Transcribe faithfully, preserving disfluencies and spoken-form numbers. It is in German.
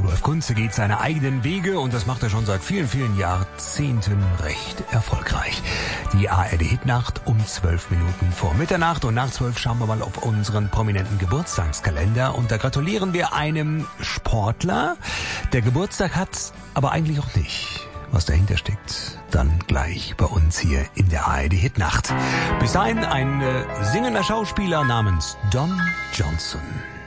Rudolf Kunze geht seine eigenen Wege und das macht er schon seit vielen, vielen Jahrzehnten recht erfolgreich. Die A R D-Hitnacht um zwölf Minuten vor Mitternacht und nach zwölf schauen wir mal auf unseren prominenten Geburtstagskalender und da gratulieren wir einem Sportler, der Geburtstag hat, aber eigentlich auch nicht. Was dahinter steckt, dann gleich bei uns hier in der A R D-Hitnacht. Bis dahin ein äh, singender Schauspieler namens Don Johnson.